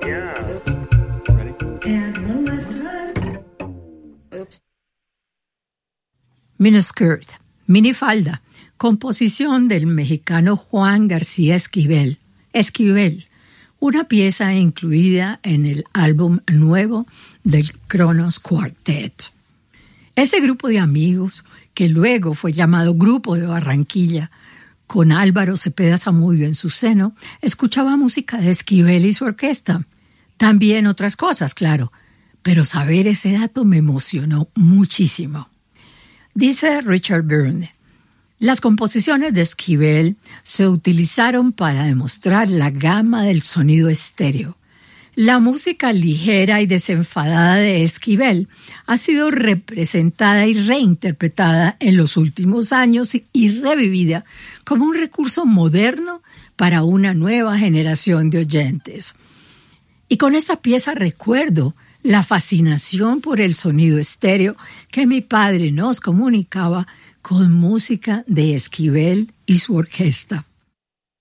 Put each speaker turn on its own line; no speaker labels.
Oops. Ready? And one last time. Oops.
Miniskirt, minifalda, composición del mexicano Juan García Esquivel. Esquivel, una pieza incluida en el álbum nuevo del Kronos Quartet. Ese grupo de amigos, que luego fue llamado Grupo de Barranquilla, con Álvaro Cepeda Zamudio en su seno, escuchaba música de Esquivel y su orquesta. También otras cosas, claro, pero saber ese dato me emocionó muchísimo. Dice Richard Byrne, las composiciones de Esquivel se utilizaron para demostrar la gama del sonido estéreo. La música ligera y desenfadada de Esquivel ha sido representada y reinterpretada en los últimos años y revivida como un recurso moderno para una nueva generación de oyentes. Y con esa pieza recuerdo la fascinación por el sonido estéreo que mi padre nos comunicaba con música de Esquivel y su orquesta.